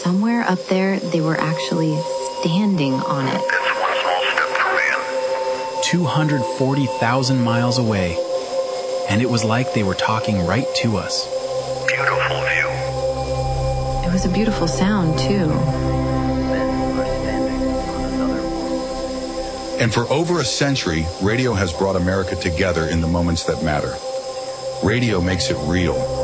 somewhere up there, they were actually standing on it. That's one small step for man. 240,000 miles away. And it was like they were talking right to us. Beautiful view. It was a beautiful sound, too. And for over a century, radio has brought America together in the moments that matter. Radio makes it real.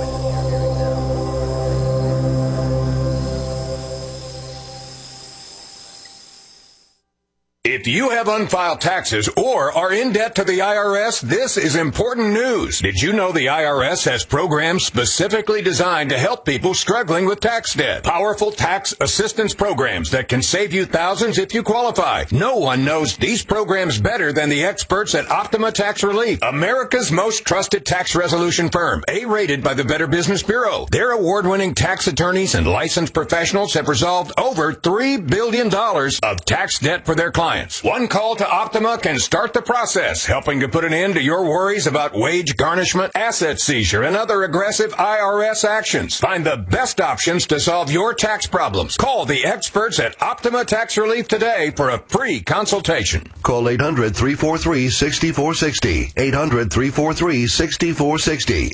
If you have unfiled taxes or are in debt to the IRS, this is important news. Did you know the IRS has programs specifically designed to help people struggling with tax debt? Powerful tax assistance programs that can save you thousands if you qualify. No one knows these programs better than the experts at Optima Tax Relief, America's most trusted tax resolution firm, A-rated by the Better Business Bureau. Their award-winning tax attorneys and licensed professionals have resolved over $3 billion of tax debt for their clients. One call to Optima can start the process, helping to put an end to your worries about wage garnishment, asset seizure, and other aggressive IRS actions. Find the best options to solve your tax problems. Call the experts at Optima Tax Relief today for a free consultation. Call 800-343-6460. 800-343-6460.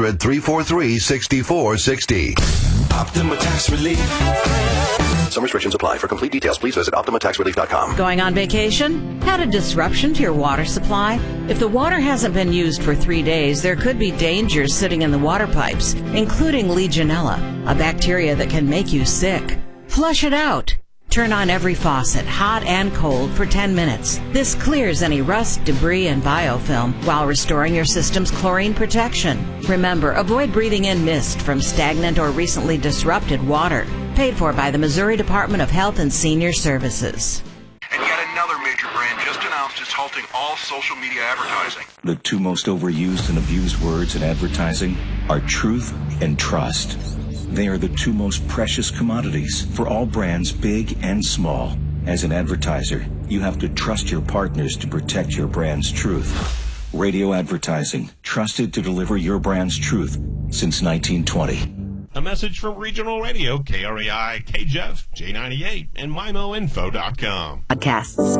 800-343-6460. Optima Tax Relief. Some restrictions apply. For complete details, please visit OptimaTaxRelief.com. Going on vacation? Had a disruption to your water supply? If the water hasn't been used for 3 days, there could be dangers sitting in the water pipes, including Legionella, a bacteria that can make you sick. Flush it out. Turn on every faucet, hot and cold, for 10 minutes. This clears any rust, debris, and biofilm while restoring your system's chlorine protection. Remember, avoid breathing in mist from stagnant or recently disrupted water. Paid for by the Missouri Department of Health and Senior Services. And yet another major brand just announced it's halting all social media advertising. The two most overused and abused words in advertising are truth and trust. They are the two most precious commodities for all brands, big and small. As an advertiser, you have to trust your partners to protect your brand's truth. Radio advertising, trusted to deliver your brand's truth since 1920. A message from Regional Radio, KREI, KJEF, J98, and MIMOinfo.com. Podcasts.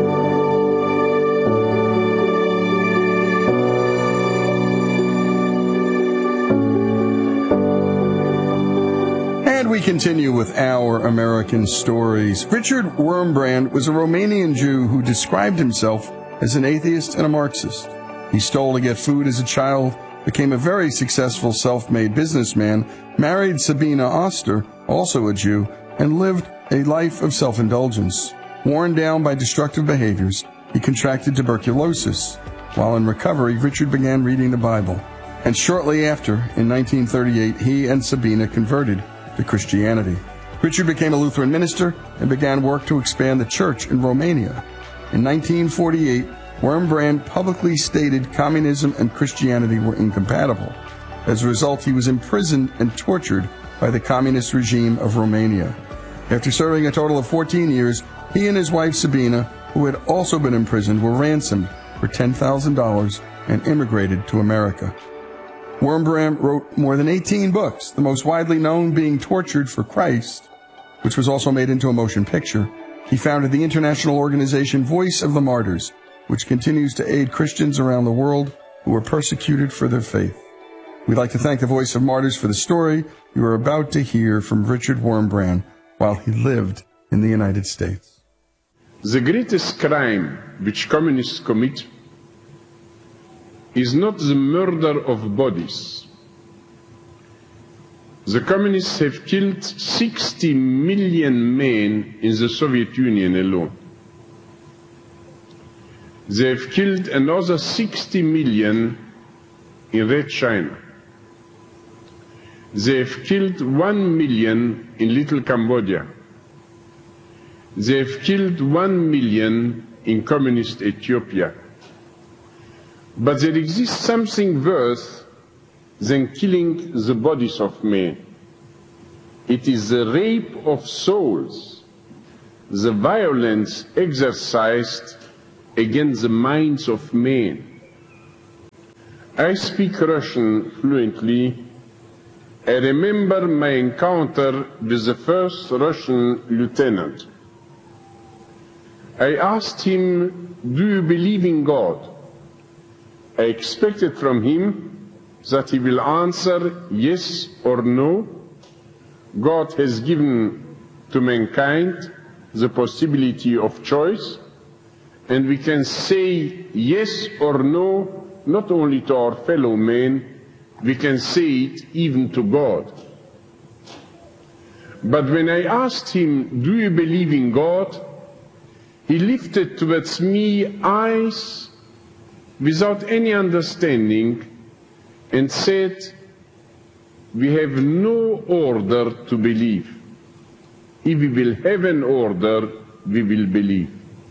And we continue with our American stories. Richard Wurmbrand was a Romanian Jew who described himself as an atheist and a Marxist. He stole to get food as a child, became a very successful self-made businessman, married Sabina Oster, also a Jew, and lived a life of self-indulgence. Worn down by destructive behaviors, he contracted tuberculosis. While in recovery, Richard began reading the Bible. And shortly after, in 1938, he and Sabina converted to Christianity. Richard became a Lutheran minister and began work to expand the church in Romania. In 1948, Wurmbrand publicly stated communism and Christianity were incompatible. As a result, he was imprisoned and tortured by the communist regime of Romania. After serving a total of 14 years, he and his wife Sabina, who had also been imprisoned, were ransomed for $10,000 and immigrated to America. Wurmbrand wrote more than 18 books, the most widely known being Tortured for Christ, which was also made into a motion picture. He founded the international organization Voice of the Martyrs, which continues to aid Christians around the world who are persecuted for their faith. We'd like to thank the Voice of Martyrs for the story you are about to hear from Richard Wurmbrand while he lived in the United States. The greatest crime which communists commit is not the murder of bodies. The communists have killed 60 million men in the Soviet Union alone. They have killed another 60 million in Red China. They have killed 1 million in Little Cambodia. They have killed 1 million in communist Ethiopia. But there exists something worse than killing the bodies of men. It is the rape of souls, the violence exercised against the minds of men. I speak Russian fluently, I remember my encounter with the first Russian lieutenant. I asked him, "Do you believe in God?" I expected from him that he will answer yes or no. God has given to mankind the possibility of choice, and we can say yes or no, not only to our fellow men, we can say it even to God. But when I asked him, "Do you believe in God?" he lifted towards me eyes without any understanding and said, "We have no order to believe. If we will have an order, we will believe."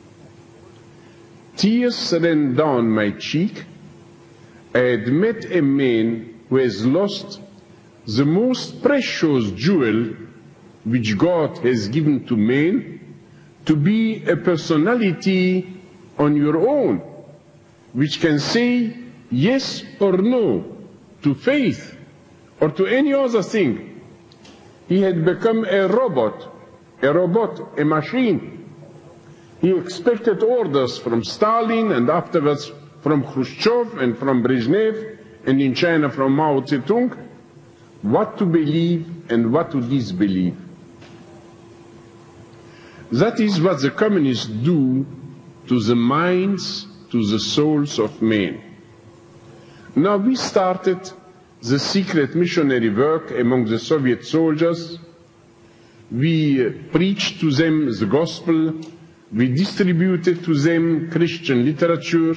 Tears ran down my cheek. I had met a man who has lost the most precious jewel which God has given to man, to be a personality on your own, which can say yes or no to faith or to any other thing. He had become a robot, a machine. He expected orders from Stalin and afterwards from Khrushchev and from Brezhnev and in China from Mao Zedong, what to believe and what to disbelieve. That is what the communists do to the minds, to the souls of men. Now we started the secret missionary work among the Soviet soldiers. We preached to them the gospel. We distributed to them Christian literature.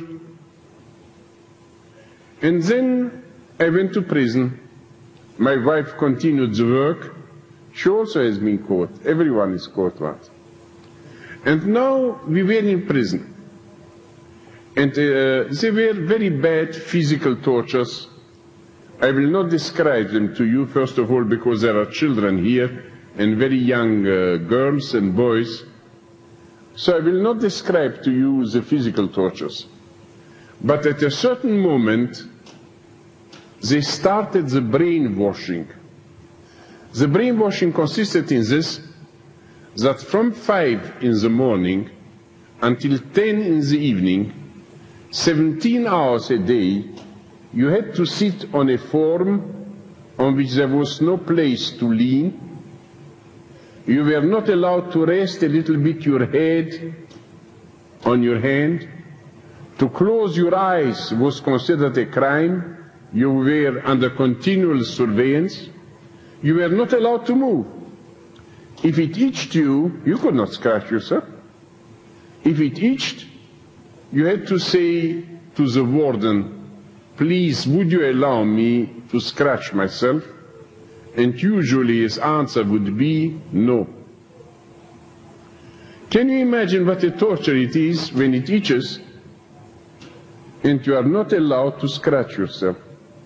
And then I went to prison. My wife continued the work. She also has been caught. Everyone is caught once. And now we were in prison. And they were very bad physical tortures. I will not describe them to you, first of all, because there are children here and very young girls and boys. So I will not describe to you the physical tortures. But at a certain moment, they started the brainwashing. The brainwashing consisted in this, that from 5 in the morning until 10 in the evening, 17 hours a day, you had to sit on a form on which there was no place to lean. You were not allowed to rest a little bit your head on your hand. To close your eyes was considered a crime. You were under continual surveillance. You were not allowed to move. If it itched you, you could not scratch yourself. If it itched, you had to say to the warden, "Please, would you allow me to scratch myself?" And usually his answer would be no. Can you imagine what a torture it is when it itches and you are not allowed to scratch yourself?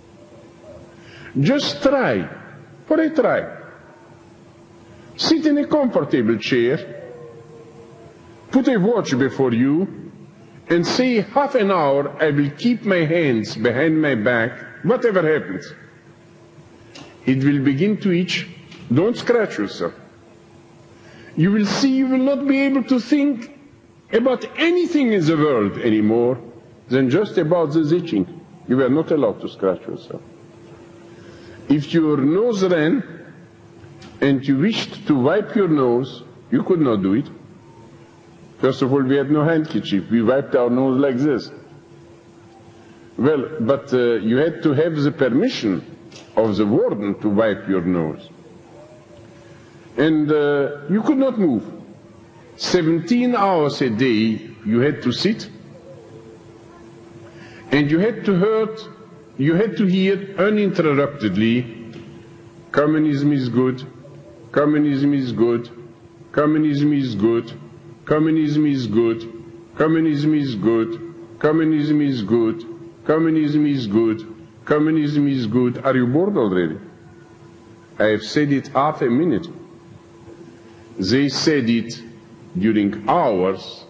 Just try, for a try. Sit in a comfortable chair, put a watch before you, and say, half an hour I will keep my hands behind my back, whatever happens. It will begin to itch. Don't scratch yourself. You will see you will not be able to think about anything in the world anymore than just about this itching. You are not allowed to scratch yourself. If your nose ran and you wished to wipe your nose, you could not do it. First of all, we had no handkerchief. We wiped our nose like this. Well, but you had to have the permission of the warden to wipe your nose. And you could not move. 17 hours a day you had to sit, and you had to hear uninterruptedly, "Communism is good, communism is good, communism is good, communism is good, communism is good, communism is good, communism is good, communism is good." Are you bored already? I have said it half a minute. They said it during hours,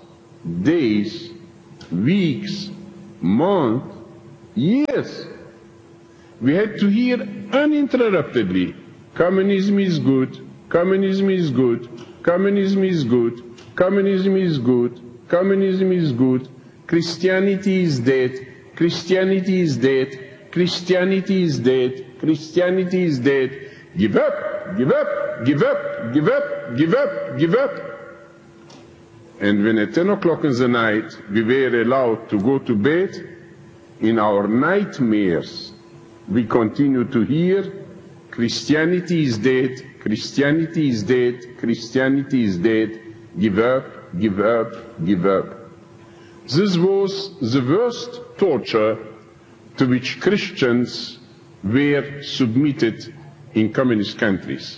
days, weeks, months, years. We had to hear uninterruptedly, communism is good, communism is good, communism is good, communism is good, communism is good, Christianity is dead, Christianity is dead, Christianity is dead, Christianity is dead, give up, give up, give up, give up, give up, give up. And when at 10 o'clock in the night we were allowed to go to bed, in our nightmares we continue to hear, Christianity is dead, Christianity is dead, Christianity is dead, give up, give up, give up. This was the worst torture to which Christians were submitted in communist countries.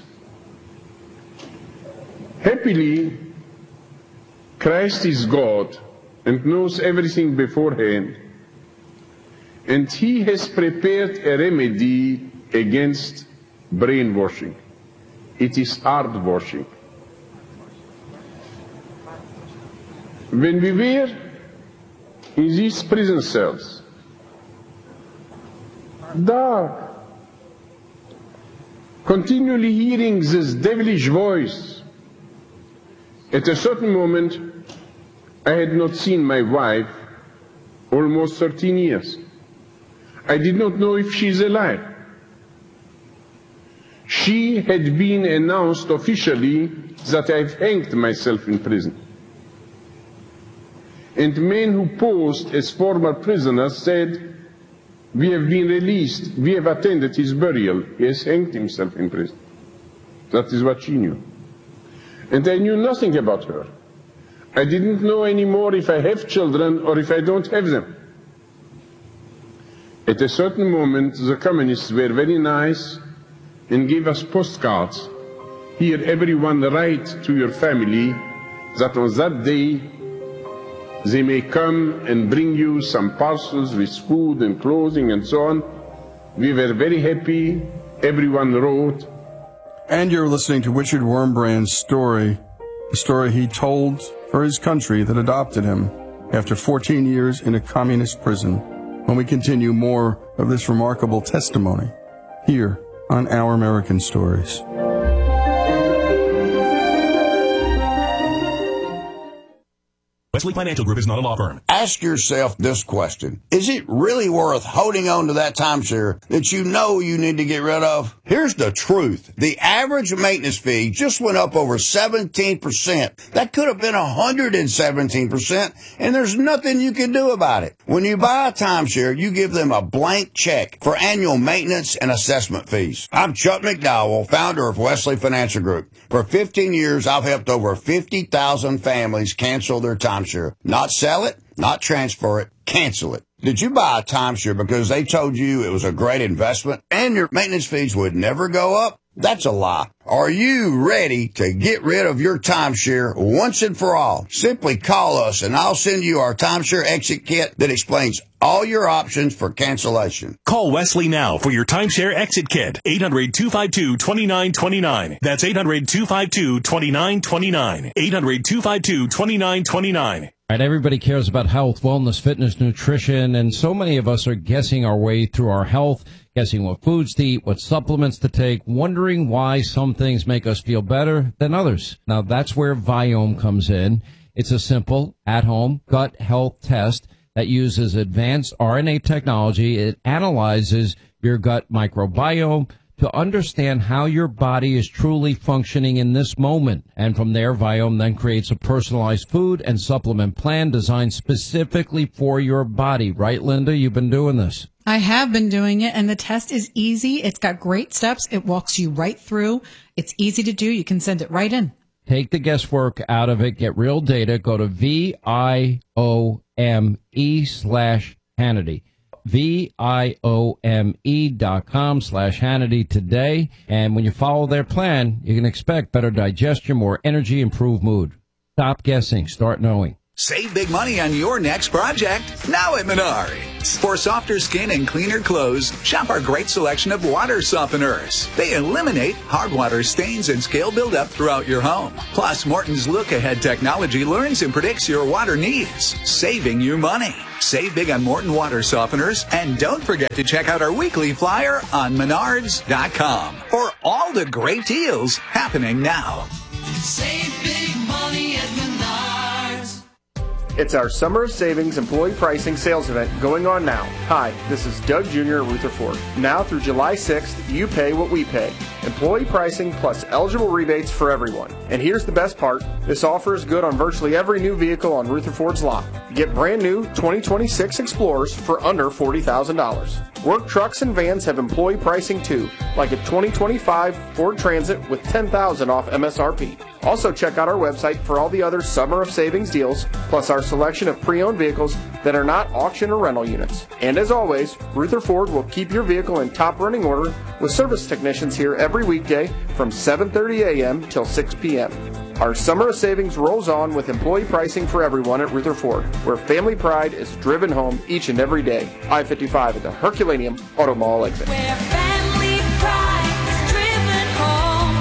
Happily, Christ is God and knows everything beforehand, and he has prepared a remedy against brainwashing. It is heart washing. When we were in these prison cells, dark, continually hearing this devilish voice, at a certain moment I had not seen my wife almost 13 years. I did not know if she is alive. She had been announced officially that I've hanged myself in prison. And men who posed as former prisoners said, we have been released, we have attended his burial, he has hanged himself in prison. That is what she knew. And I knew nothing about her. I didn't know anymore if I have children or if I don't have them. At a certain moment, the communists were very nice and gave us postcards. Here, everyone write to your family that on that day they may come and bring you some parcels with food and clothing and so on. We were very happy. Everyone wrote. And you're listening to Richard Wurmbrand's story, the story he told for his country that adopted him after 14 years in a communist prison. When we continue more of this remarkable testimony here on Our American Stories. Wesley Financial Group is not a law firm. Ask yourself this question. Is it really worth holding on to that timeshare that you know you need to get rid of? Here's the truth. The average maintenance fee just went up over 17%. That could have been 117%, and there's nothing you can do about it. When you buy a timeshare, you give them a blank check for annual maintenance and assessment fees. I'm Chuck McDowell, founder of Wesley Financial Group. For 15 years, I've helped over 50,000 families cancel their timeshare. Not sell it, not transfer it, cancel it. Did you buy a timeshare because they told you it was a great investment and your maintenance fees would never go up? That's a lie. Are you ready to get rid of your timeshare once and for all? Simply call us and I'll send you our timeshare exit kit that explains all your options for cancellation. Call Wesley now for your timeshare exit kit. 800-252-2929. That's 800-252-2929. 800-252-2929. Right, everybody cares about health, wellness, fitness, nutrition, and so many of us are guessing our way through our health, guessing what foods to eat, what supplements to take, wondering why some things make us feel better than others. Now, that's where Viome comes in. It's a simple, at-home gut health test that uses advanced RNA technology. It analyzes your gut microbiome to understand how your body is truly functioning in this moment. And from there, Viome then creates a personalized food and supplement plan designed specifically for your body. Right, Linda? You've been doing this. I have been doing it, and the test is easy. It's got great steps. It walks you right through. It's easy to do. You can send it right in. Take the guesswork out of it. Get real data. Go to VIOME/Hannity. VIOME.com/Hannity today. And when you follow their plan, you can expect better digestion, more energy, improved mood. Stop guessing. Start knowing. Save big money on your next project now at Menards. For softer skin and cleaner clothes, shop our great selection of water softeners. They eliminate hard water stains and scale buildup throughout your home. Plus, Morton's look-ahead technology learns and predicts your water needs, saving you money. Save big on Morton water softeners, and don't forget to check out our weekly flyer on Menards.com for all the great deals happening now. Save big money at Menards. It's our Summer of Savings employee pricing sales event going on now. Hi, this is Doug Jr. at Rutherford. Now through July 6th, you pay what we pay. Employee pricing plus eligible rebates for everyone. And here's the best part. This offer is good on virtually every new vehicle on Rutherford's lot. Get brand new 2026 Explorers for under $40,000. Work trucks and vans have employee pricing too, like a 2025 Ford Transit with $10,000 off MSRP. Also check out our website for all the other Summer of Savings deals, plus our selection of pre-owned vehicles that are not auction or rental units. And as always, Rutherford will keep your vehicle in top running order with service technicians here every weekday from 7:30 a.m. till 6 p.m. Our Summer of Savings rolls on with employee pricing for everyone at Rutherford, where family pride is driven home each and every day. I-55 at the Herculaneum Auto Mall exit. Where family pride is driven home.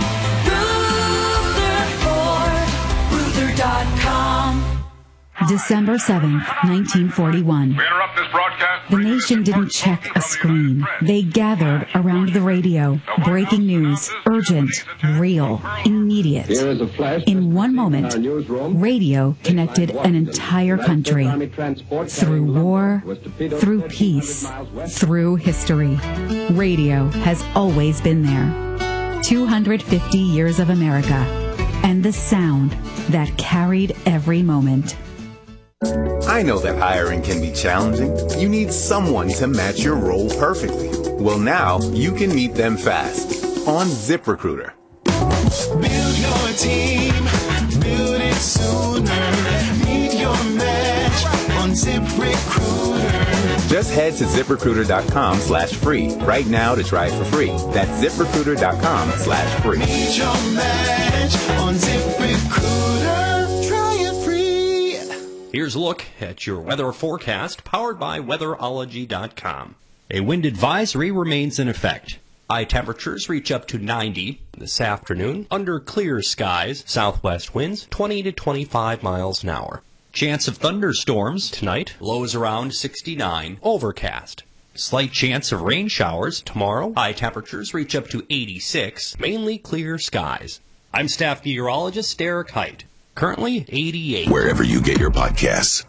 Rutherford, Ruther.com. December 7th, 1941. We interrupt this broadcast. The nation didn't check a screen. They gathered around the radio. Breaking news. Urgent. Real. Immediate. In one moment, radio connected an entire country. Through war, through peace, through history. Radio has always been there. 250 years of America. And the sound that carried every moment. I know that hiring can be challenging. You need someone to match your role perfectly. Well, now you can meet them fast on ZipRecruiter. Build your team, build it sooner. Meet your match on ZipRecruiter. Just head to ZipRecruiter.com/free right now to try it for free. That's ZipRecruiter.com/free. Meet your match on ZipRecruiter. Try it free. Here's a look at your weather forecast powered by weatherology.com. A wind advisory remains in effect. High temperatures reach up to 90 this afternoon under clear skies, southwest winds 20 to 25 miles an hour. Chance of thunderstorms tonight, lows around 69, overcast. Slight chance of rain showers tomorrow. High temperatures reach up to 86, mainly clear skies. I'm staff meteorologist Derek Height. Currently 88. Wherever you get your podcasts.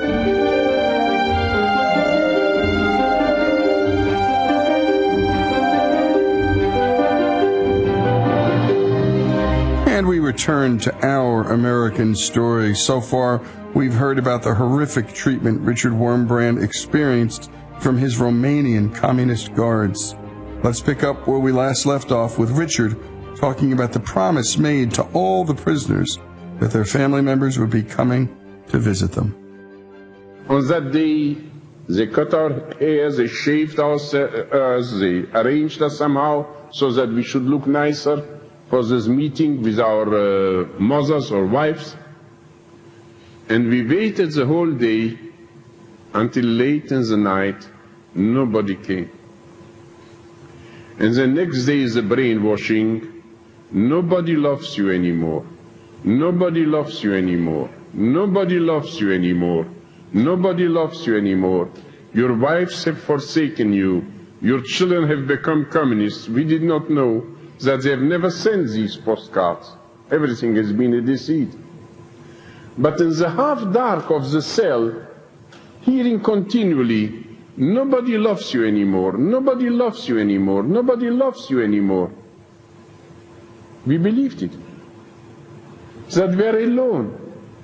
And we return to Our American Story. So far, we've heard about the horrific treatment Richard Wurmbrand experienced from his Romanian communist guards. Let's pick up where we last left off with Richard talking about the promise made to all the prisoners that their family members would be coming to visit them. On that day, they cut our hair, they shaved us, they arranged us somehow so that we should look nicer for this meeting with our mothers or wives. And we waited the whole day until late in the night. Nobody came. And the next day is the brainwashing. Nobody loves you anymore. Nobody loves you anymore. Nobody loves you anymore. Nobody loves you anymore. Your wives have forsaken you. Your children have become communists. We did not know that they have never sent these postcards. Everything has been a deceit. But in the half dark of the cell, hearing continually, nobody loves you anymore. Nobody loves you anymore. Nobody loves you anymore. We believed it. That we are alone.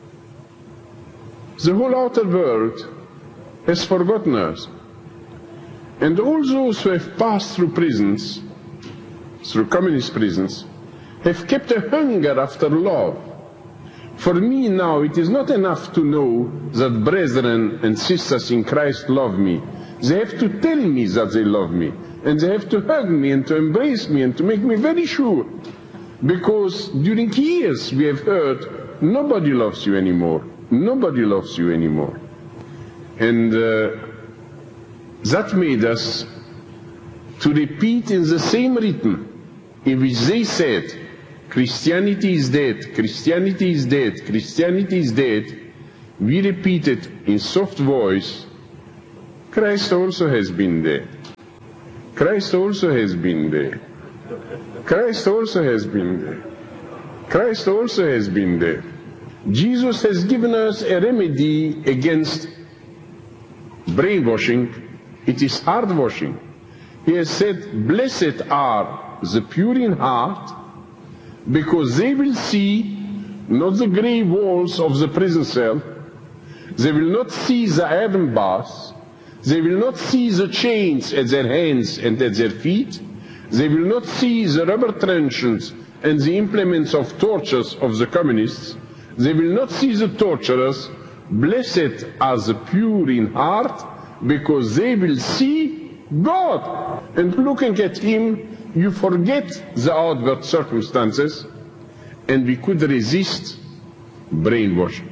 The whole outer world has forgotten us. And all those who have passed through prisons, through communist prisons, have kept a hunger after love. For me now, it is not enough to know that brethren and sisters in Christ love me. They have to tell me that they love me. And they have to hug me and to embrace me and to make me very sure. Because during years we have heard, nobody loves you anymore. Nobody loves you anymore. And that made us to repeat in the same rhythm in which they said, Christianity is dead, Christianity is dead, Christianity is dead. We repeated in soft voice, Christ also has been dead. Christ also has been dead. Christ also has been dead. Christ also has been dead. Jesus has given us a remedy against brainwashing. It is heart washing. He has said, blessed are the pure in heart, because they will see not the grey walls of the prison cell, they will not see the iron bars, they will not see the chains at their hands and at their feet, they will not see the rubber truncheons and the implements of tortures of the communists, they will not see the torturers. Blessed are the pure in heart, because they will see God. And looking at him, you forget the outward circumstances, and we could resist brainwashing.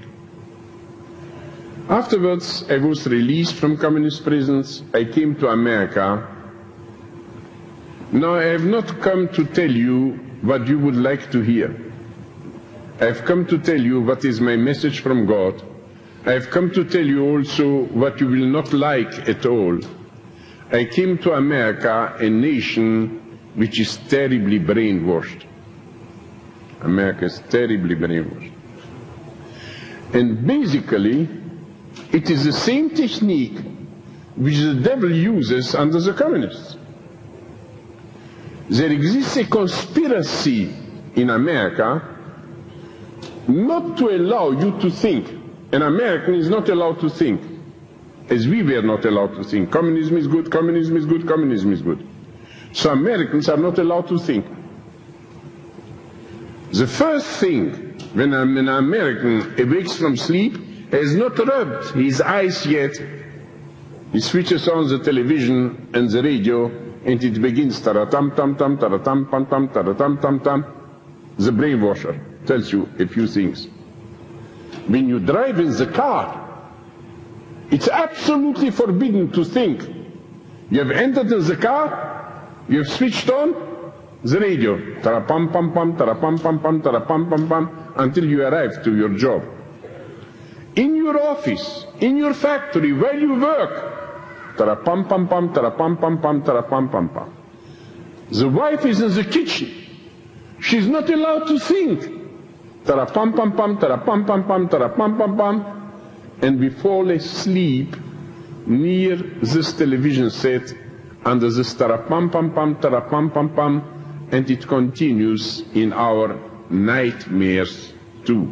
Afterwards, I was released from communist prisons. I came to America. Now, I have not come to tell you what you would like to hear. I have come to tell you what is my message from God. I have come to tell you also what you will not like at all. I came to America, a nation which is terribly brainwashed. America is terribly brainwashed. And basically, it is the same technique which the devil uses under the communists. There exists a conspiracy in America not to allow you to think. An American is not allowed to think, as we were not allowed to think. Communism is good, communism is good, communism is good. So Americans are not allowed to think. The first thing when an American awakes from sleep, has not rubbed his eyes yet, he switches on the television and the radio, and it begins taratam-tam-tam, taratam-pam-tam, taratam-tam-tam. The brainwasher tells you a few things. When you drive in the car, it's absolutely forbidden to think. You have entered in the car, you have switched on the radio, tarapam-pam-pam, tarapam-pam-pam, tarapam-pam-pam, until you arrive to your job. In your office, in your factory, where you work, tarapam-pam-pam, tarapam-pam-pam, tarapam-pam-pam. The wife is in the kitchen. She's not allowed to think. Tarapam-pam-pam, tarapam-pam-pam, tarapam-pam-pam. And we fall asleep near this television set, under this tarapam-pam-pam, tarapam-pam-pam, and it continues in our nightmares too.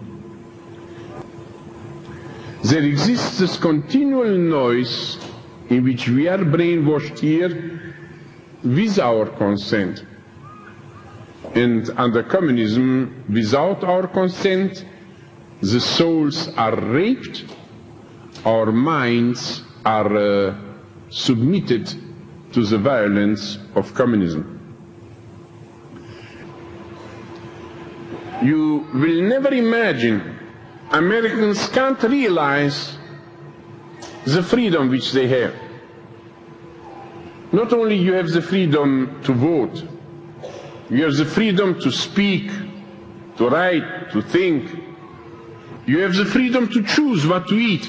There exists this continual noise in which we are brainwashed here with our consent. And under communism, without our consent, the souls are raped, our minds are submitted to the violence of communism. You will never imagine, Americans can't realize the freedom which they have. Not only you have the freedom to vote, you have the freedom to speak, to write, to think. You have the freedom to choose what to eat.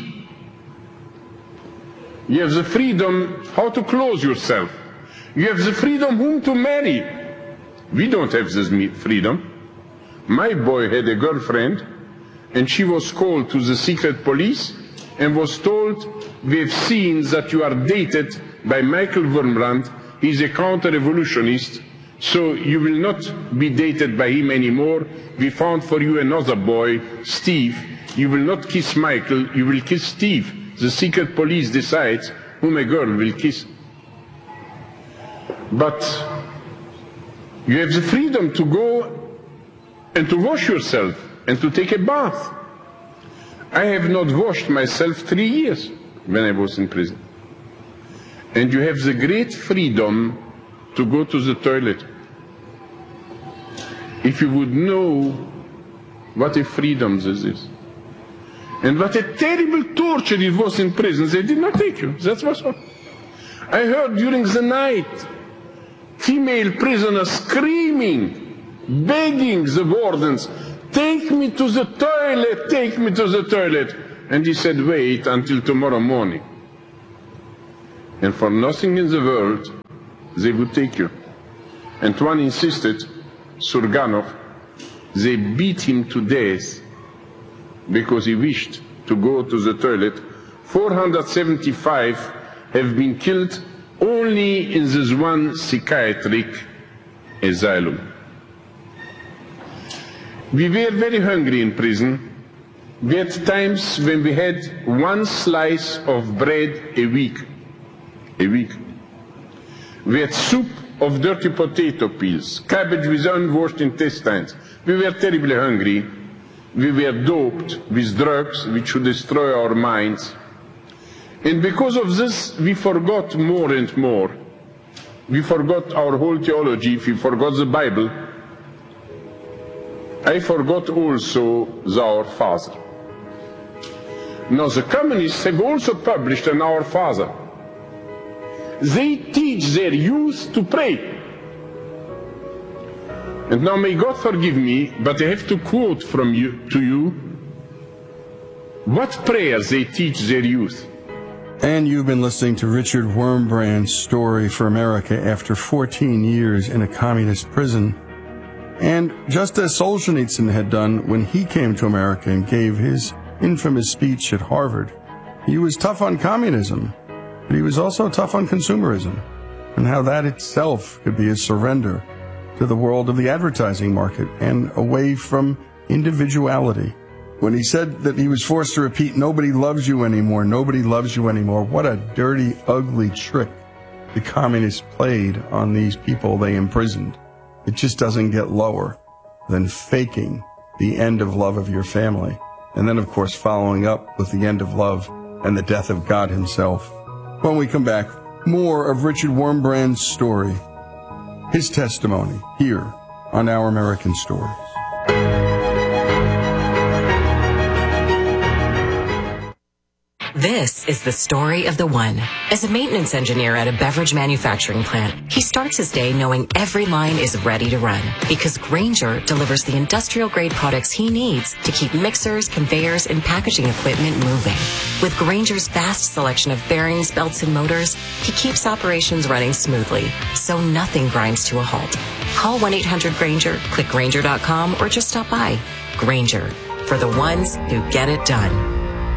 You have the freedom how to clothe yourself. You have the freedom whom to marry. We don't have this freedom. My boy had a girlfriend, and she was called to the secret police and was told, we have seen that you are dated by Michael Wurmbrand. He's a counter-revolutionist, so you will not be dated by him anymore. We found for you another boy, Steve. You will not kiss Michael, you will kiss Steve. The secret police decides whom a girl will kiss. But you have the freedom to go and to wash yourself and to take a bath. I have not washed myself 3 years when I was in prison. And you have the great freedom to go to the toilet. If you would know what a freedom this is. And what a terrible torture it was in prison. They did not take you. That was all. I heard during the night female prisoners screaming, begging the wardens, take me to the toilet, take me to the toilet. And he said, wait until tomorrow morning. And for nothing in the world, they would take you. And one insisted, Surganov, they beat him to death because he wished to go to the toilet. 475 have been killed only in this one psychiatric asylum. We were very hungry in prison. We had times when we had one slice of bread a week. We had soup of dirty potato peels, cabbage with unwashed intestines. We were terribly hungry. We were doped with drugs which should destroy our minds. And because of this, we forgot more and more. We forgot our whole theology. We forgot the Bible. I forgot also our Father. Now, the communists have also published an Our Father. They teach their youth to pray. And now may God forgive me, but I have to quote to you what prayers they teach their youth. And you've been listening to Richard Wurmbrand's story for America after 14 years in a communist prison. And just as Solzhenitsyn had done when he came to America and gave his infamous speech at Harvard, he was tough on communism, but he was also tough on consumerism, and how that itself could be a surrender to the world of the advertising market and away from individuality. When he said that he was forced to repeat, nobody loves you anymore, nobody loves you anymore, what a dirty, ugly trick the communists played on these people they imprisoned. It just doesn't get lower than faking the end of love of your family. And then, of course, following up with the end of love and the death of God himself. When we come back, more of Richard Wurmbrand's story, his testimony, here on Our American Stories. This is the story of the one. As a maintenance engineer at a beverage manufacturing plant, he starts his day knowing every line is ready to run because Grainger delivers the industrial-grade products he needs to keep mixers, conveyors, and packaging equipment moving. With Grainger's vast selection of bearings, belts, and motors, he keeps operations running smoothly, so nothing grinds to a halt. Call 1-800-GRAINGER, click Grainger.com, or just stop by. Grainger, for the ones who get it done.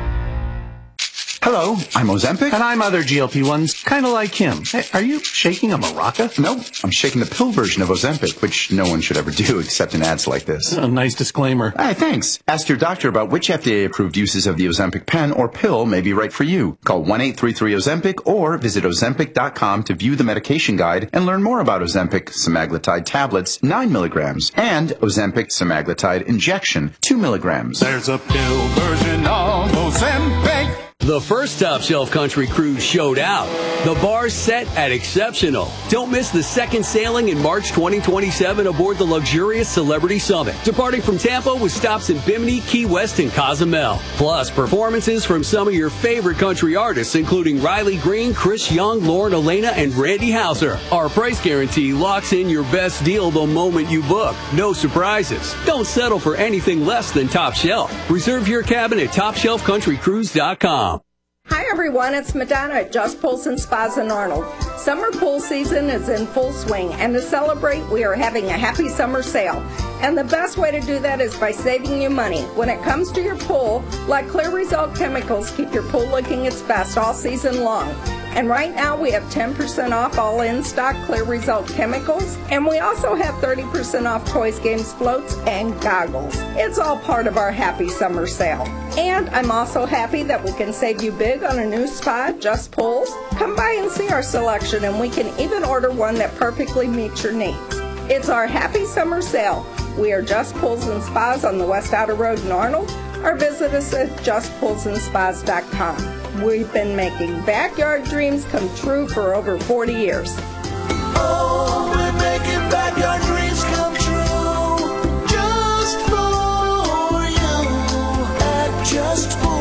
Hello, I'm Ozempic. And I'm other GLP-1s, kind of like him. Hey, are you shaking a maraca? Nope, I'm shaking the pill version of Ozempic, which no one should ever do except in ads like this. A nice disclaimer. Hey, thanks. Ask your doctor about which FDA-approved uses of the Ozempic pen or pill may be right for you. Call 1-833-OZEMPIC or visit Ozempic.com to view the medication guide and learn more about Ozempic semaglutide tablets, 9 milligrams, and Ozempic semaglutide injection, 2 milligrams. There's a pill version of Ozempic. The first Top Shelf Country Cruise showed out. The bar's set at exceptional. Don't miss the second sailing in March 2027 aboard the luxurious Celebrity Summit, departing from Tampa with stops in Bimini, Key West, and Cozumel. Plus, performances from some of your favorite country artists, including Riley Green, Chris Young, Lauren Elena, and Randy Houser. Our price guarantee locks in your best deal the moment you book. No surprises. Don't settle for anything less than Top Shelf. Reserve your cabin at TopShelfCountryCruise.com. Hi everyone, it's Madonna at Just Pools and Spas in Arnold. Summer pool season is in full swing, and to celebrate, we are having a happy summer sale. And the best way to do that is by saving you money. When it comes to your pool, let Clear Result Chemicals keep your pool looking its best all season long. And right now we have 10% off all in-stock Clear Result Chemicals, and we also have 30% off toys, games, floats, and goggles. It's all part of our happy summer sale. And I'm also happy that we can save you big on a new spa, Just Pools. Come by and see our selection, and we can even order one that perfectly meets your needs. It's our happy summer sale. We are Just Pools and Spas on the West Outer Road in Arnold, or visit us at justpoolsandspas.com. We've been making backyard dreams come true for over 40 years. Oh, we're making backyard dreams come true just for you at Just Pools.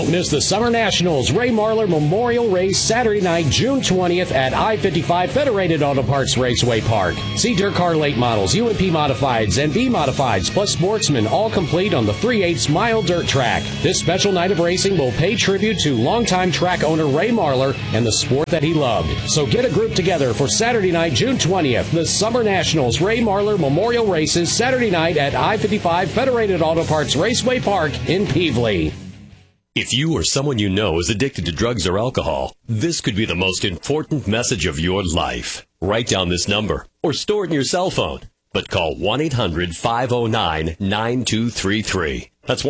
Don't miss the Summer Nationals Ray Marler Memorial Race Saturday night, June 20th at I-55 Federated Auto Parts Raceway Park. See Dirt Car Late Models, UMP Modifieds, and V Modifieds, plus Sportsmen, all complete on the 3/8 mile dirt track. This special night of racing will pay tribute to longtime track owner Ray Marler and the sport that he loved. So get a group together for Saturday night, June 20th, the Summer Nationals Ray Marler Memorial Races, Saturday night at I-55 Federated Auto Parts Raceway Park in Pevely. If you or someone you know is addicted to drugs or alcohol, this could be the most important message of your life. Write down this number or store it in your cell phone. But call 1-800-509-9233. That's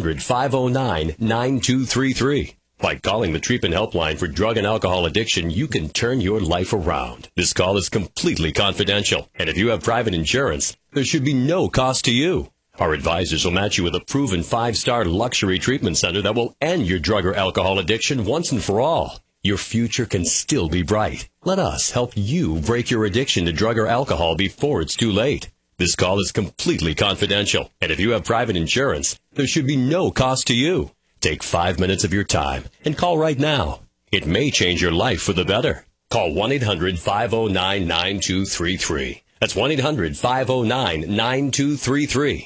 1-800-509-9233. By calling the treatment helpline for drug and alcohol addiction, you can turn your life around. This call is completely confidential, and if you have private insurance, there should be no cost to you. Our advisors will match you with a proven 5-star luxury treatment center that will end your drug or alcohol addiction once and for all. Your future can still be bright. Let us help you break your addiction to drug or alcohol before it's too late. This call is completely confidential, and if you have private insurance, there should be no cost to you. Take 5 minutes of your time and call right now. It may change your life for the better. Call 1-800-509-9233. That's 1-800-509-9233.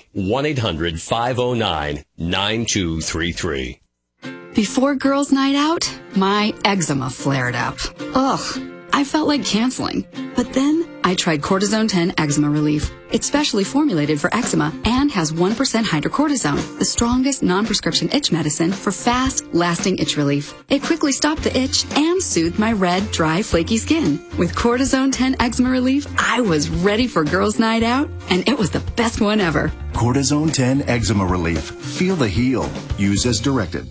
1-800-509-9233. Before girls' night out, my eczema flared up. Ugh, I felt like canceling. But then I tried Cortisone 10 Eczema Relief. It's specially formulated for eczema and has 1% hydrocortisone, the strongest non-prescription itch medicine for fast, lasting itch relief. It quickly stopped the itch and soothed my red, dry, flaky skin. With Cortisone 10 Eczema Relief, I was ready for girls' night out, and it was the best one ever. Cortisone 10 Eczema Relief. Feel the heal. Use as directed.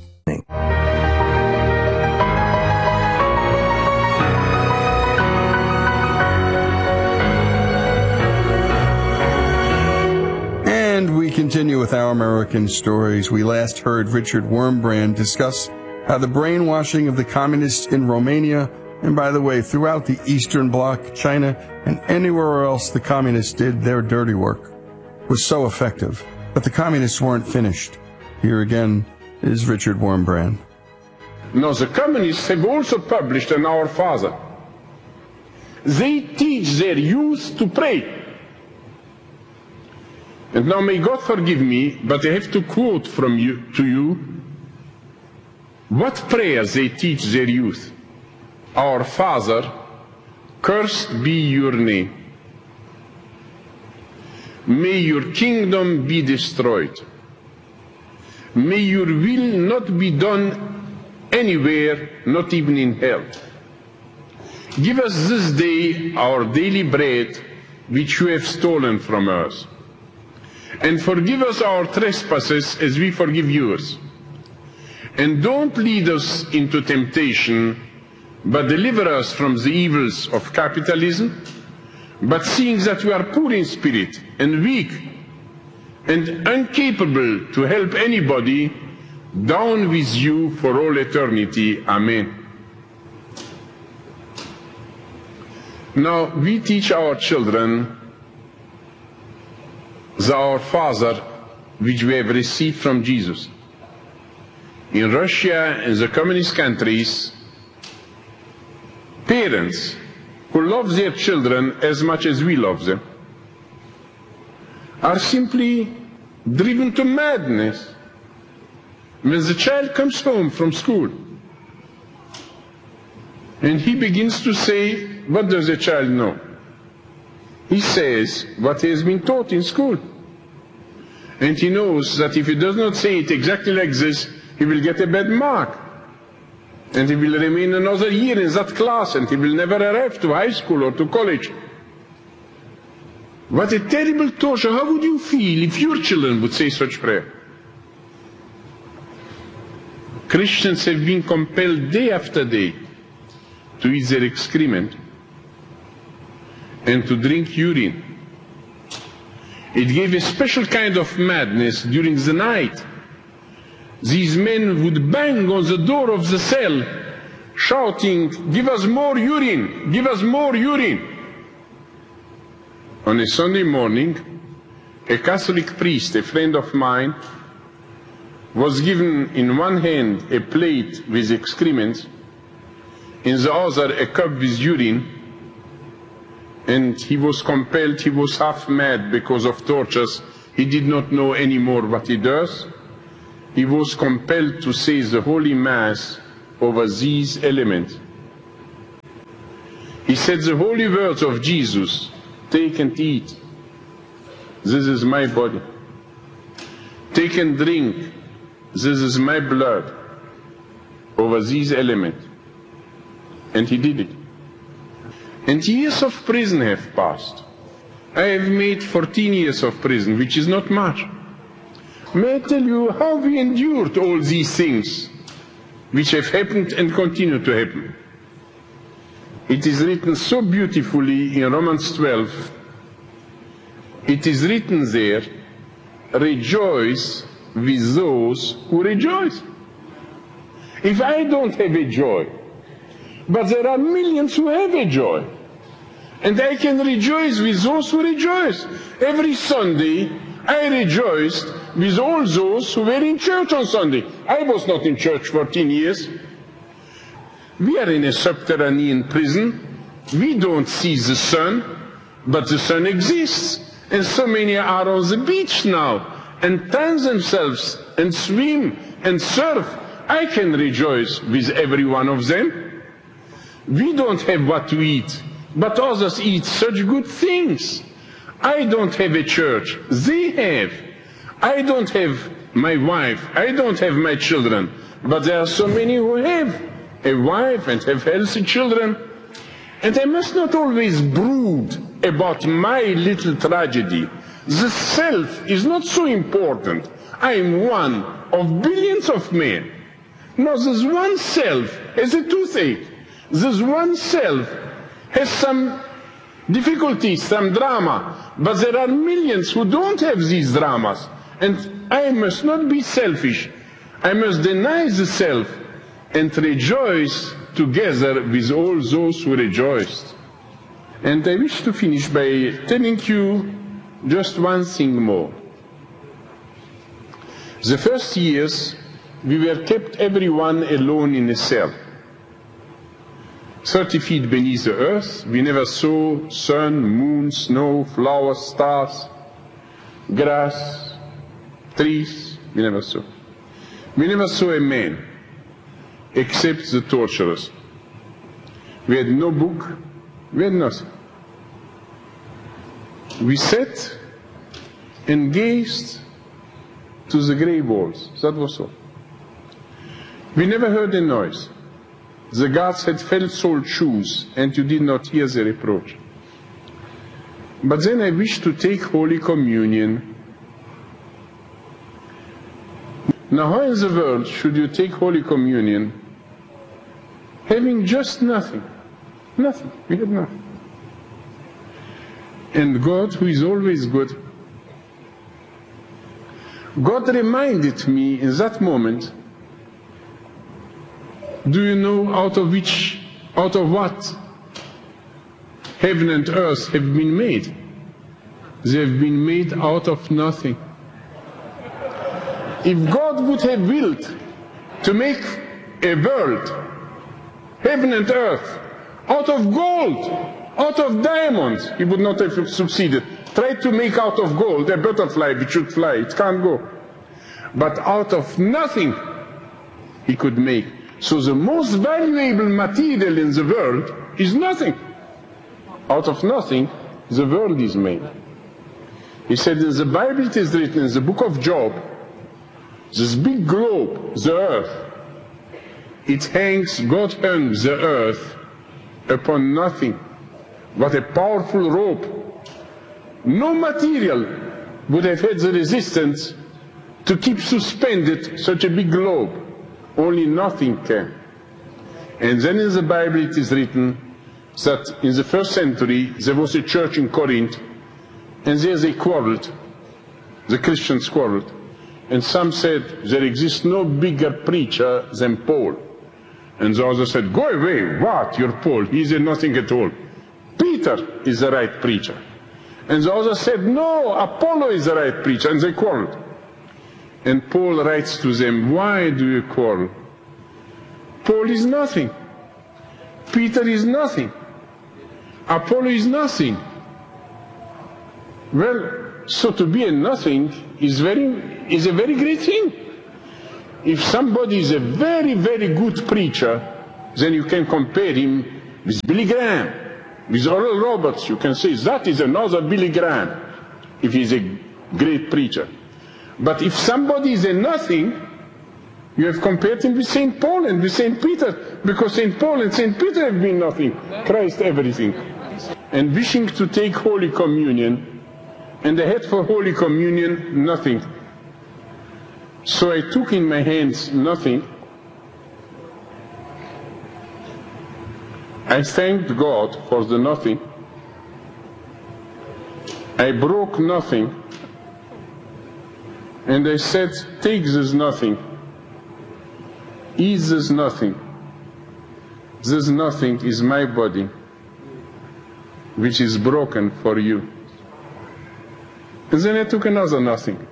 And we continue with Our American Stories. We last heard Richard Wurmbrand discuss how the brainwashing of the communists in Romania, and by the way, throughout the Eastern Bloc, China, and anywhere else the communists did their dirty work, was so effective. But the communists weren't finished. Here again is Richard Wurmbrand. Now, the communists have also published on Our Father. They teach their youth to pray. And now may God forgive me, but I have to quote to you what prayers they teach their youth. Our Father, cursed be your name. May your kingdom be destroyed. May your will not be done anywhere, not even in hell. Give us this day our daily bread, which you have stolen from us. And forgive us our trespasses as we forgive yours. And don't lead us into temptation, but deliver us from the evils of capitalism. But seeing that we are poor in spirit and weak and incapable to help anybody, down with you for all eternity. Amen. Now, we teach our children the Our Father, which we have received from Jesus. In Russia and the communist countries, parents who love their children as much as we love them are simply driven to madness when the child comes home from school and he begins to say, what does the child know? He says what he has been taught in school. And he knows that if he does not say it exactly like this, he will get a bad mark. And he will remain another year in that class, and he will never arrive to high school or to college. What a terrible torture. How would you feel if your children would say such prayer? Christians have been compelled day after day to eat their excrement and to drink urine. It gave a special kind of madness during the night. These men would bang on the door of the cell, shouting, give us more urine, give us more urine. On a Sunday morning, a Catholic priest, a friend of mine, was given in one hand a plate with excrement, in the other a cup with urine, and he was compelled, he was half mad because of tortures, he did not know anymore what he does. He was compelled to say the Holy Mass over these elements. He said the holy words of Jesus, take and eat, this is my body. Take and drink, this is my blood, over these elements. And he did it. And years of prison have passed. I have made 14 years of prison, which is not much. May I tell you how we endured all these things which have happened and continue to happen. It is written so beautifully in Romans 12. It is written there, rejoice with those who rejoice. If I don't have a joy, but there are millions who have a joy, and I can rejoice with those who rejoice. Every Sunday, I rejoiced with all those who were in church on Sunday. I was not in church 14 years. We are in a subterranean prison. We don't see the sun, but the sun exists. And so many are on the beach now, and tan themselves, and swim, and surf. I can rejoice with every one of them. We don't have what to eat, but others eat such good things. I don't have a church. They have. I don't have my wife. I don't have my children. But there are so many who have a wife and have healthy children. And I must not always brood about my little tragedy. The self is not so important. I am one of billions of men. No, this one self has a toothache. This one self has some difficulties, some drama, but there are millions who don't have these dramas. And I must not be selfish. I must deny the self and rejoice together with all those who rejoiced. And I wish to finish by telling you just one thing more. The first years, we were kept everyone alone in a cell. 30 feet beneath the earth, we never saw sun, moon, snow, flowers, stars, grass, trees, we never saw. We never saw a man, except the torturers. We had no book, we had nothing. We sat and gazed to the grey walls, that was all. We never heard a noise. The guards had felt-soled shoes, and you did not hear the reproach. But then I wished to take Holy Communion. Now, how in the world should you take Holy Communion having just nothing? Nothing. We had nothing. And God, who is always good, God reminded me in that moment, do you know out of what heaven and earth have been made? They have been made out of nothing. If God would have willed to make a world, heaven and earth, out of gold, out of diamonds, he would not have succeeded. Try to make out of gold a butterfly which should fly, it can't go. But out of nothing he could make. So the most valuable material in the world is nothing. Out of nothing, the world is made. He said in the Bible, it is written in the book of Job, this big globe, the earth, it hangs, God hung the earth upon nothing. What a powerful rope. No material would have had the resistance to keep suspended such a big globe. Only nothing can. And then in the Bible it is written that in the first century there was a church in Corinth, and there they quarreled. The Christians quarreled. And some said there exists no bigger preacher than Paul. And the other said, go away, what, you're Paul, he's a nothing at all. Peter is the right preacher. And the other said, no, Apollo is the right preacher, and they quarreled. And Paul writes to them, why do you quarrel? Paul is nothing. Peter is nothing. Apollo is nothing. Well, so to be a nothing is a very great thing. If somebody is a very, very good preacher, then you can compare him with Billy Graham, with Oral Roberts. You can say that is another Billy Graham, if he's a great preacher. But if somebody is a nothing, you have compared him with St. Paul and with St. Peter, because St. Paul and St. Peter have been nothing, Christ everything. And wishing to take Holy Communion, and I had for Holy Communion nothing. So I took in my hands nothing. I thanked God for the nothing. I broke nothing. And I said, take this nothing. Eat this nothing. This nothing is my body, which is broken for you. And then I took another nothing.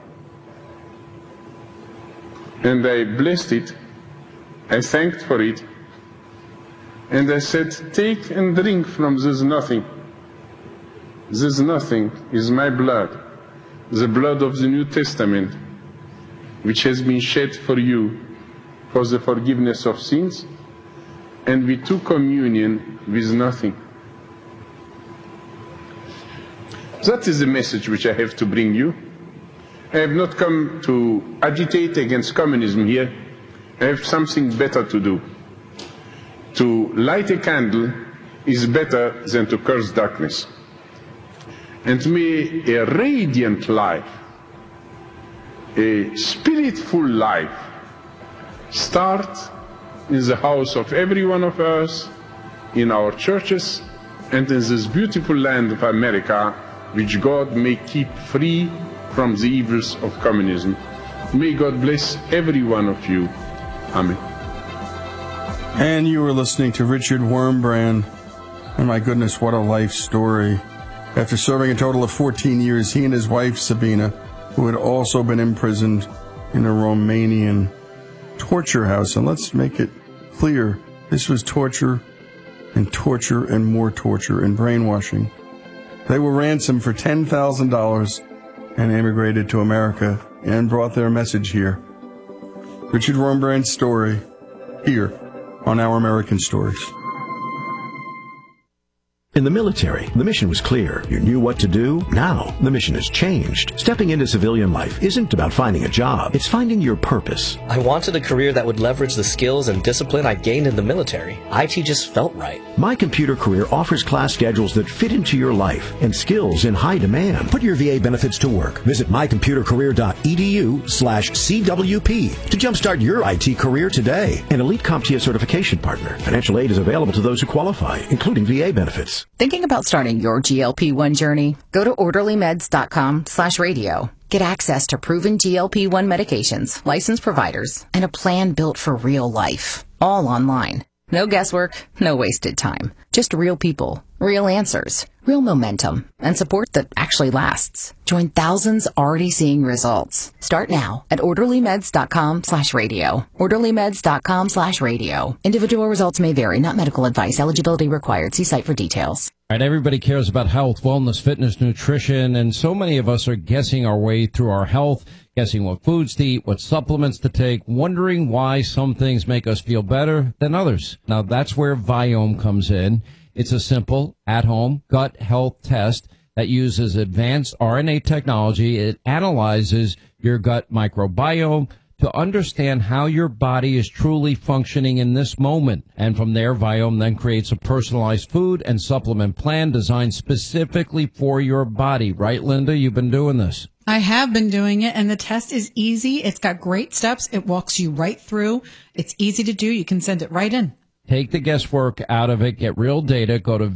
And I blessed it. I thanked for it. And I said, take and drink from this nothing. This nothing is my blood, the blood of the New Testament, which has been shed for you for the forgiveness of sins. And we took communion with nothing. That is the message which I have to bring you. I have not come to agitate against communism here. I have something better to do. To light a candle is better than to curse darkness. And may a radiant life, a spiritful life, start in the house of every one of us, in our churches, and in this beautiful land of America, which God may keep free from the evils of communism. May God bless every one of you. Amen. And you were listening to Richard Wurmbrand. And my goodness, what a life story. After serving a total of 14 years, he and his wife, Sabina, who had also been imprisoned in a Romanian torture house. And let's make it clear, this was torture and more torture and brainwashing. They were ransomed for $10,000 and immigrated to America and brought their message here. Richard Wurmbrand's story here on Our American Stories. In the military, the mission was clear. You knew what to do. Now, the mission has changed. Stepping into civilian life isn't about finding a job. It's finding your purpose. I wanted a career that would leverage the skills and discipline I gained in the military. IT just felt right. My Computer Career offers class schedules that fit into your life and skills in high demand. Put your VA benefits to work. Visit mycomputercareer.edu/CWP to jumpstart your IT career today. An Elite CompTIA certification partner. Financial aid is available to those who qualify, including VA benefits. Thinking about starting your GLP-1 journey? Go to orderlymeds.com/radio. Get access to proven GLP-1 medications, licensed providers, and a plan built for real life. All online. No guesswork, no wasted time. Just real people, real answers, real momentum, and support that actually lasts. Join thousands already seeing results. Start now at orderlymeds.com/radio. orderlymeds.com/radio. Individual results may vary, not medical advice. Eligibility required. See site for details. All right, everybody cares about health, wellness, fitness, nutrition, and so many of us are guessing our way through our health, guessing what foods to eat, what supplements to take, wondering why some things make us feel better than others. Now, that's where Viome comes in. It's a simple, at-home gut health test that uses advanced RNA technology. It analyzes your gut microbiome to understand how your body is truly functioning in this moment. And from there, Viome then creates a personalized food and supplement plan designed specifically for your body. Right, Linda? You've been doing this. I have been doing it, and the test is easy. It's got great steps. It walks you right through. It's easy to do. You can send it right in. Take the guesswork out of it. Get real data. Go to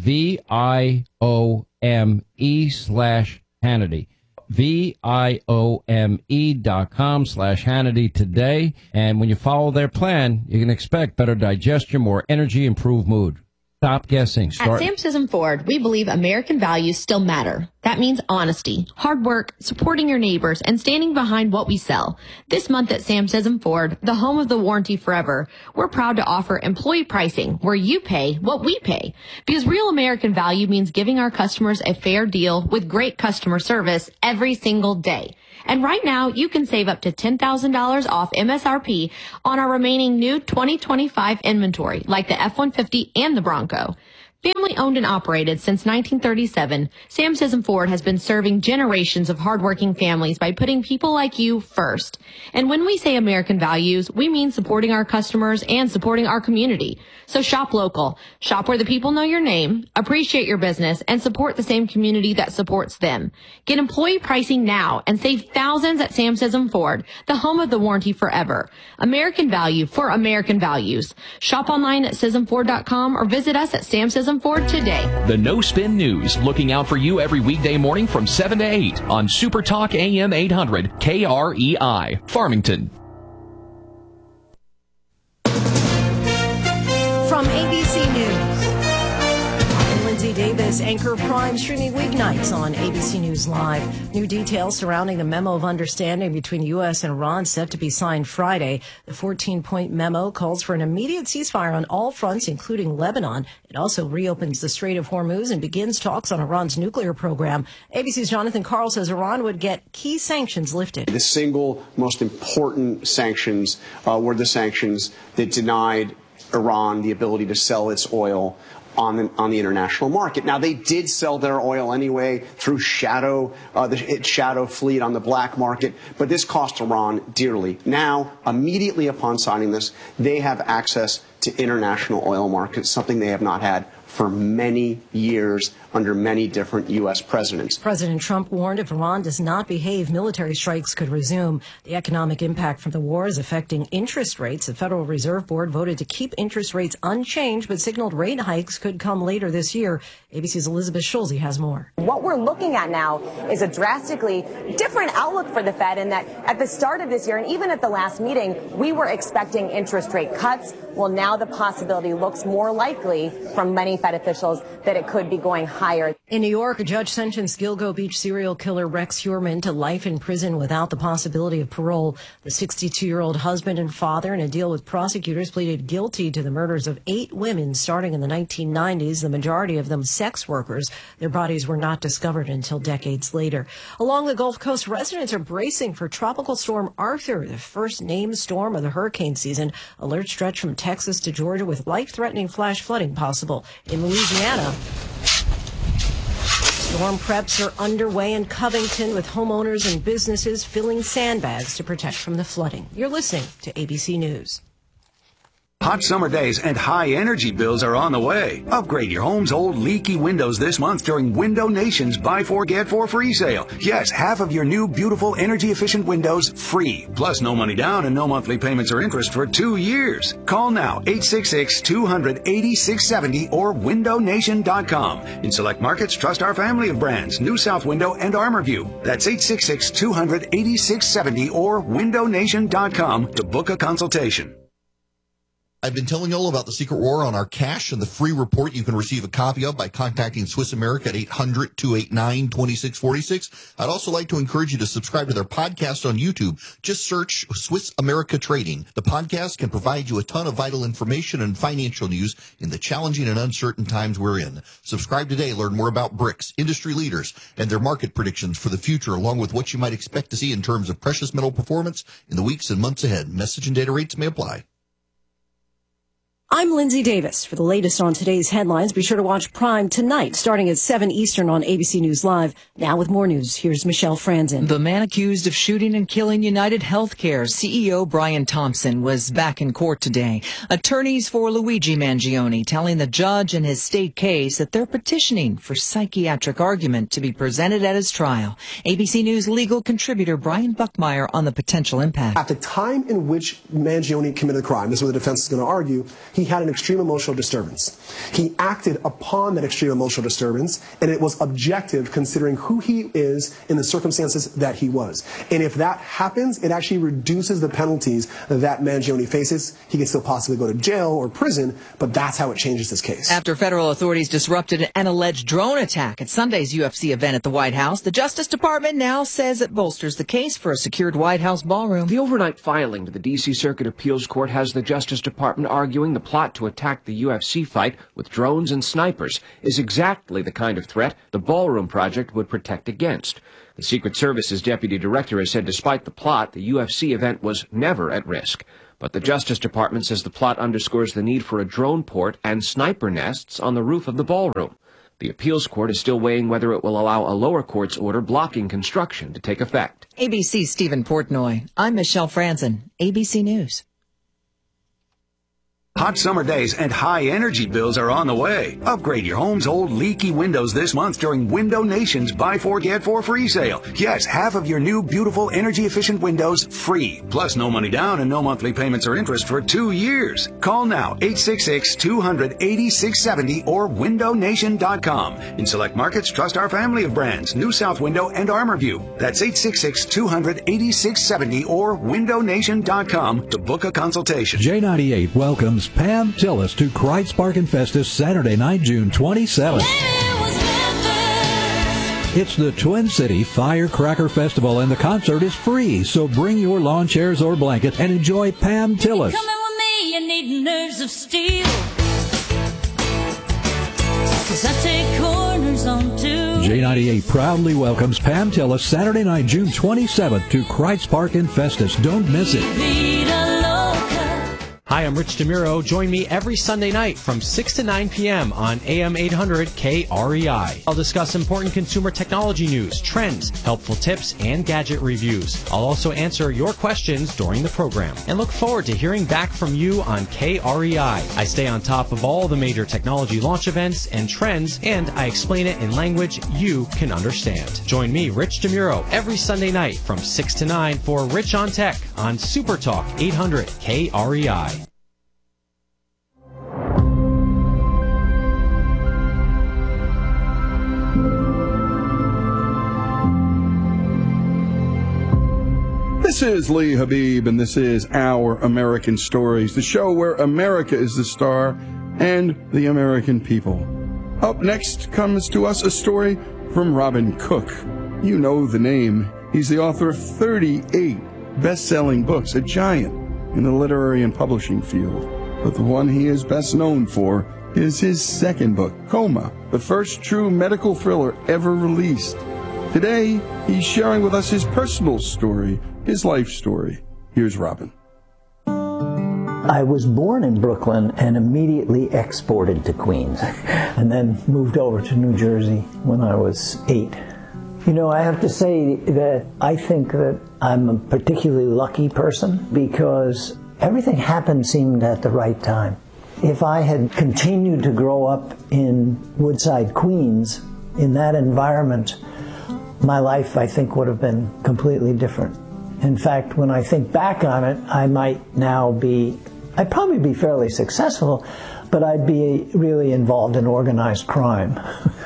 VIOME/Hannity. VIOME.com/Hannity today. And when you follow their plan, you can expect better digestion, more energy, improved mood. Stop guessing. At Sam Sism Ford, we believe American values still matter. That means honesty, hard work, supporting your neighbors, and standing behind what we sell. This month at Sam Sism Ford, the home of the warranty forever, we're proud to offer employee pricing where you pay what we pay. Because real American value means giving our customers a fair deal with great customer service every single day. And right now, you can save up to $10,000 off MSRP on our remaining new 2025 inventory, like the F-150 and the Bronco. Family owned and operated since 1937, Sam Sism Ford has been serving generations of hardworking families by putting people like you first. And when we say American values, we mean supporting our customers and supporting our community. So shop local, shop where the people know your name, appreciate your business, and support the same community that supports them. Get employee pricing now and save thousands at Sam Sism Ford, the home of the warranty forever. American value for American values. Shop online at SismFord.com or visit us at Sam Sism Ford today. The No Spin News, looking out for you every weekday morning from 7 to 8 on Super Talk AM 800 KREI, Farmington. From ABC News, I'm Lindsay Davis, anchor of Prime, streaming weeknights on ABC News Live. New details surrounding the memo of understanding between U.S. and Iran set to be signed Friday. The 14-point memo calls for an immediate ceasefire on all fronts, including Lebanon. It also reopens the Strait of Hormuz and begins talks on Iran's nuclear program. ABC's Jonathan Karl says Iran would get key sanctions lifted. The single most important sanctions were the sanctions that denied Iran the ability to sell its oil on the international market. Now, they did sell their oil anyway through its shadow fleet on the black market, but this cost Iran dearly. Now, immediately upon signing this, they have access to international oil markets, something they have not had for many years under many different U.S. presidents. President Trump warned if Iran does not behave, military strikes could resume. The economic impact from the war is affecting interest rates. The Federal Reserve Board voted to keep interest rates unchanged, but signaled rate hikes could come later this year. ABC's Elizabeth Schulze has more. What we're looking at now is a drastically different outlook for the Fed, in that at the start of this year, and even at the last meeting, we were expecting interest rate cuts. Well, now the possibility looks more likely from many Fed officials that it could be going higher. In New York, a judge sentenced Gilgo Beach serial killer Rex Heuermann to life in prison without the possibility of parole. The 62-year-old husband and father, in a deal with prosecutors, pleaded guilty to the murders of 8 women starting in the 1990s, the majority of them sex workers. Their bodies were not discovered until decades later. Along the Gulf Coast, residents are bracing for Tropical Storm Arthur, the first named storm of the hurricane season. Alerts stretch from Texas to Georgia with life-threatening flash flooding possible. In Louisiana, storm preps are underway in Covington, with homeowners and businesses filling sandbags to protect from the flooding. You're listening to ABC News. Hot summer days and high energy bills are on the way. Upgrade your home's old leaky windows this month during Window Nation's Buy 4 Get 4 free sale. Yes, half of your new beautiful energy efficient windows free. Plus no money down and no monthly payments or interest for 2 years. Call now 866-200-8670 or windownation.com. In select markets, trust our family of brands, New South Window and ArmorView. That's 866-200-8670 or windownation.com to book a consultation. I've been telling you all about the Secret War on our cash and the free report you can receive a copy of by contacting Swiss America at 800-289-2646. I'd also like to encourage you to subscribe to their podcast on YouTube. Just search Swiss America Trading. The podcast can provide you a ton of vital information and financial news in the challenging and uncertain times we're in. Subscribe today. Learn more about BRICS, industry leaders, and their market predictions for the future, along with what you might expect to see in terms of precious metal performance in the weeks and months ahead. Message and data rates may apply. I'm Lindsay Davis. For the latest on today's headlines, be sure to watch Prime tonight, starting at 7 Eastern on ABC News Live. Now with more news, here's Michelle Franzen. The man accused of shooting and killing United Healthcare CEO Brian Thompson was back in court today. Attorneys for Luigi Mangione telling the judge in his state case that they're petitioning for psychiatric argument to be presented at his trial. ABC News legal contributor Brian Buckmeyer on the potential impact. At the time in which Mangione committed the crime, this is what the defense is going to argue, he had an extreme emotional disturbance. He acted upon that extreme emotional disturbance, and it was objective considering who he is in the circumstances that he was. And if that happens, it actually reduces the penalties that Mangione faces. He can still possibly go to jail or prison, but that's how it changes this case. After federal authorities disrupted an alleged drone attack at Sunday's UFC event at the White House, the Justice Department now says it bolsters the case for a secured White House ballroom. The overnight filing to the D.C. Circuit Appeals Court has the Justice Department arguing the plot to attack the UFC fight with drones and snipers is exactly the kind of threat the Ballroom Project would protect against. The Secret Service's deputy director has said despite the plot, the UFC event was never at risk. But the Justice Department says the plot underscores the need for a drone port and sniper nests on the roof of the ballroom. The appeals court is still weighing whether it will allow a lower court's order blocking construction to take effect. ABC's Stephen Portnoy. I'm Michelle Franzen, ABC News. Hot summer days and high energy bills are on the way. Upgrade your home's old leaky windows this month during Window Nation's Buy 4 Get 4 free sale. Yes, half of your new beautiful energy efficient windows free. Plus no money down and no monthly payments or interest for 2 years. Call now 866-200-8670 or windownation.com. In select markets, trust our family of brands, New South Window and ArmorView. That's 866-200-8670 or windownation.com to book a consultation. J98 welcomes Pam Tillis to Kreitz Park and Festus Saturday night, June 27th. It's the Twin City Firecracker Festival, and the concert is free, so bring your lawn chairs or blanket and enjoy Pam Tillis. Coming with me, you need nerves of steel. 'Cause I take corners on two. J98 proudly welcomes Pam Tillis Saturday night, June 27th to Kreitz Park and Festus. Don't miss it. Hi, I'm Rich DeMuro. Join me every Sunday night from 6 to 9 p.m. on AM 800 KREI. I'll discuss important consumer technology news, trends, helpful tips, and gadget reviews. I'll also answer your questions during the program and look forward to hearing back from you on KREI. I stay on top of all the major technology launch events and trends, and I explain it in language you can understand. Join me, Rich DeMuro, every Sunday night from 6 to 9 for Rich on Tech on Super Talk 800 KREI. This is Lee Habib, and this is Our American Stories, the show where America is the star and the American people. Up next comes to us a story from Robin Cook. You know the name. He's the author of 38 best-selling books, a giant in the literary and publishing field. But the one he is best known for is his second book, Coma, the first true medical thriller ever released. Today, he's sharing with us his personal story, his life story. Here's Robin. I was born in Brooklyn and immediately exported to Queens, and then moved over to New Jersey when I was 8. You know, I have to say that I think that I'm a particularly lucky person because everything happened seemed at the right time. If I had continued to grow up in Woodside, Queens, in that environment, my life, I think, would have been completely different. In fact, when I think back on it, I'd probably be fairly successful, but I'd be really involved in organized crime.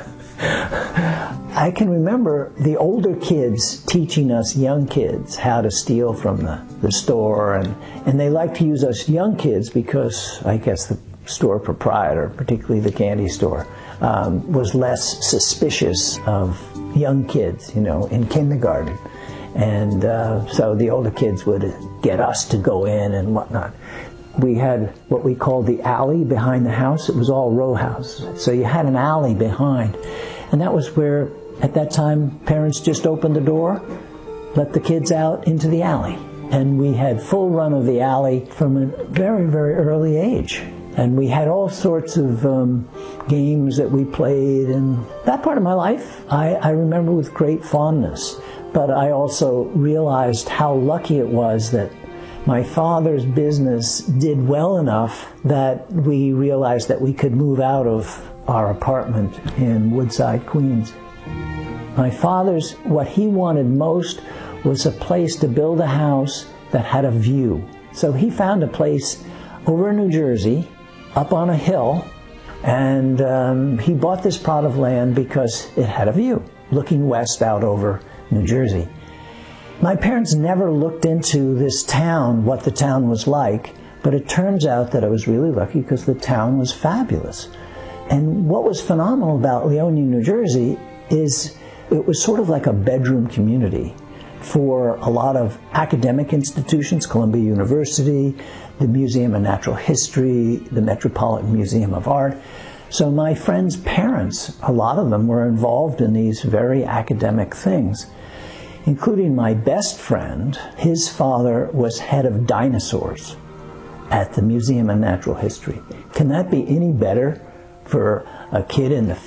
I can remember the older kids teaching us young kids how to steal from the store, and they like to use us young kids because I guess the store proprietor, particularly the candy store, was less suspicious of young kids, in kindergarten. And so the older kids would get us to go in and whatnot. We had what we called the alley behind the house. It was all row house. So you had an alley behind. And that was where, at that time, parents just opened the door, let the kids out into the alley. And we had full run of the alley from a very, very early age. And we had all sorts of games that we played. And that part of my life, I remember with great fondness. But I also realized how lucky it was that my father's business did well enough that we realized that we could move out of our apartment in Woodside, Queens. My father's, what he wanted most was a place to build a house that had a view. So he found a place over in New Jersey, up on a hill, and he bought this plot of land because it had a view, looking west out over New Jersey. My parents never looked into this town, what the town was like, but it turns out that I was really lucky because the town was fabulous. And what was phenomenal about Leonia, New Jersey, is it was sort of like a bedroom community for a lot of academic institutions, Columbia University, the Museum of Natural History, the Metropolitan Museum of Art. So my friends' parents, a lot of them were involved in these very academic things, including my best friend. His father was head of dinosaurs at the Museum of Natural History. Can that be any better for a kid in the